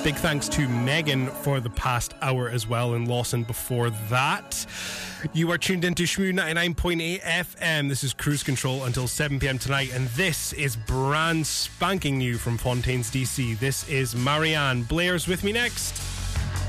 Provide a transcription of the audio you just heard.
Big thanks to Megan for the past hour as well, and Lawson before that. You are tuned into Shmoo 99.8 FM. This is Cruise Control until 7 p.m. tonight, and this is brand spanking new from Fontaines DC. This is Marianne. Blair's with me next.